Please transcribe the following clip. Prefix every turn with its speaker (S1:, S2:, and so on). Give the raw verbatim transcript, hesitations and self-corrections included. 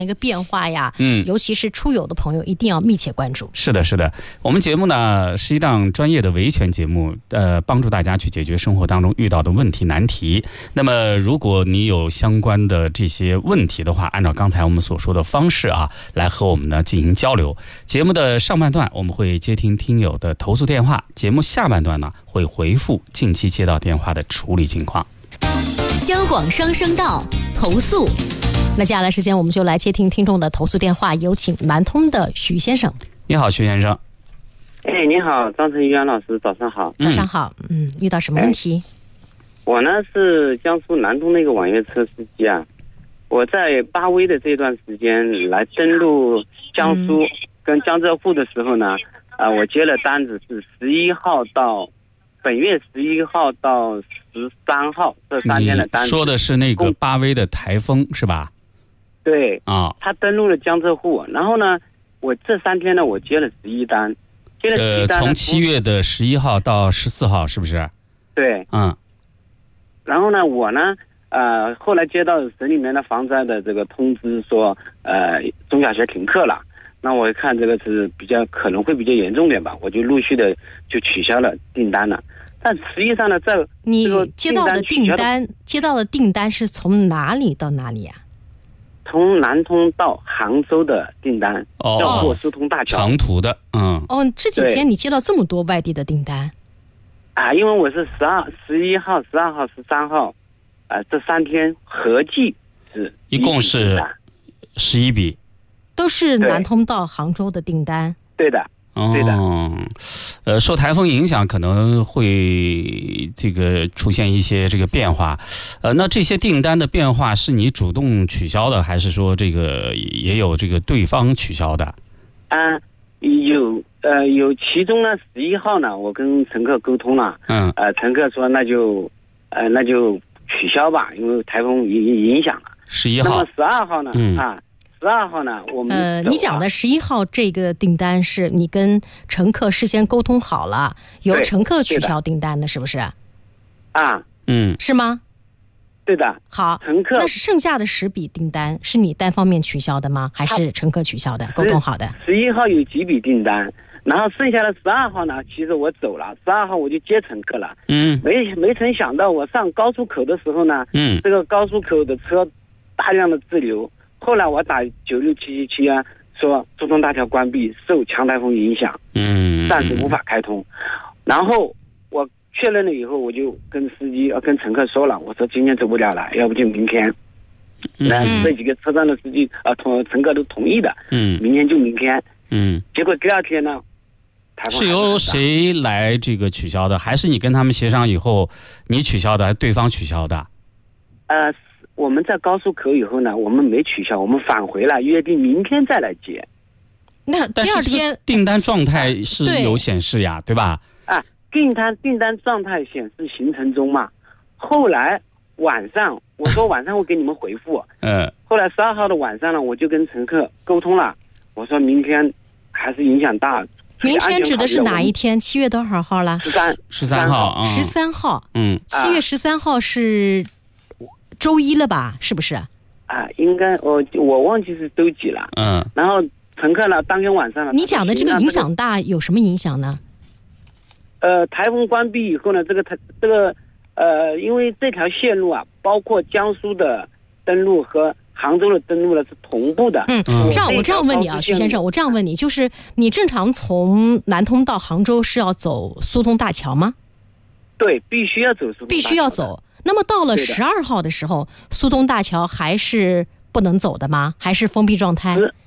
S1: 一个变化呀，
S2: 嗯，
S1: 尤其是出游的朋友一定要密切关注。
S2: 是的，是的，我们节目呢是一档专业的维权节目，呃，帮助大家去解决生活当中遇到的问题难题。那么，如果你有相关的这些问题的话，按照刚才我们所说的方式啊，来和我们呢进行交流。节目的上半段我们会接听听友的投诉电话，节目下半段呢会回复近期接到电话的处理情况。
S3: 交广双声道投诉。
S1: 那接下来时间我们就来接听听众的投诉电话，有请南通的徐先生。
S2: 你好，徐先生。
S4: 哎，你好，张晨元老师，早上好。
S1: 早上好。嗯，遇到什么问题？
S4: 我呢是江苏南通的一个网约车司机啊，我在巴威的这段时间来登陆江苏跟江浙沪的时候呢，啊、嗯呃，我接了单子是十一号到本月十一号到十三号这三天的单子。
S2: 你说的是那个巴威的台风是吧？
S4: 对
S2: 啊，
S4: 他登陆了江浙沪，然后呢，我这三天呢，我接了十一单，接了十一单。
S2: 呃，从七月的十一号到十四号，是不是？
S4: 对，
S2: 嗯。
S4: 然后呢，我呢，呃，后来接到省里面的防灾的这个通知说，呃，中小学停课了。那我看这个是比较可能会比较严重点吧，我就陆续的就取消了订单了。但实际上呢，在
S1: 你接到的订单，接到的订单是从哪里到哪里啊？
S4: 从南通到杭州的订单，
S2: 哦，
S4: 要过苏通大桥，
S2: 长途的，嗯。
S1: 哦，这几天你接到这么多外地的订单？
S4: 啊，因为我是十二、十一号、十二号、十三号，啊，这三天合计是
S2: 一共是十一笔，
S1: 都是南通到杭州的订单。
S4: 对的。对的，
S2: 哦，呃，受台风影响可能会这个出现一些这个变化，呃，那这些订单的变化是你主动取消的，还是说这个也有这个对方取消的？
S4: 啊，有呃有，其中呢十一号呢，我跟乘客沟通了，
S2: 嗯，
S4: 呃，乘客说那就呃那就取消吧，因为台风影影响了。
S2: 十一号，
S4: 那么十二号呢？
S2: 嗯、
S4: 啊。十二号呢，我们
S1: 呃，你讲的十一号这个订单是你跟乘客事先沟通好了，由乘客取消订单的，是不是？
S4: 啊，
S2: 嗯，
S1: 是吗？
S4: 对的。
S1: 好，
S4: 乘客
S1: 那是剩下的十笔订单是你单方面取消的吗？还是乘客取消的？沟通好的。
S4: 十一号有几笔订单，然后剩下的十二号呢，其实我走了，十二号我就接乘客了。
S2: 嗯，
S4: 没没曾想到我上高速口的时候呢，
S2: 嗯，
S4: 这个高速口的车大量的滞留。后来我打九六七七七啊，说苏通大桥关闭，受强台风影响，
S2: 嗯，
S4: 暂时无法开通。然后我确认了以后，我就跟司机呃跟乘客说了，我说今天走不了了，要不就明天。那、嗯、这几个车站的司机啊同乘客都同意的，
S2: 嗯，
S4: 明天就明天。
S2: 嗯，
S4: 结果第二天呢，台风
S2: 是由谁来这个取消的？还是你跟他们协商以后你取消的，还是对方取消的？
S4: 呃。我们在高速口以后呢，我们没取消，我们返回了，约定明天再来接。
S1: 那第二天
S2: 订单状态是有显示呀， 对, 对吧？
S4: 啊，订单订单状态显示行程中嘛。后来晚上我说晚上会给你们回复，
S2: 嗯。
S4: 后来十二号的晚上呢，我就跟乘客沟通了，我说明天还是影响大。
S1: 明天指的是哪一天？七月多少号了？
S4: 十三，
S2: 十三号，
S1: 十三号。
S2: 嗯，
S1: 七月十三号是周一了吧？是不是？
S4: 啊，应该我我忘记是周几了。
S2: 嗯，
S4: 然后乘客呢，当天晚上呢，
S1: 你讲的这个影响大有什么影响呢？
S4: 呃，台风关闭以后呢，这个台这个呃，因为这条线路啊，包括江苏的登陆和杭州的登陆呢是同步的。
S1: 嗯，这样我这样问你啊，徐先生，我这样问你，就是你正常从南通到杭州是要走苏通大桥吗？
S4: 对，必须要走苏通大桥，
S1: 必须要走。那么到了十二号的时候，苏通大桥还是不能走的吗？还是封闭状态？
S4: 十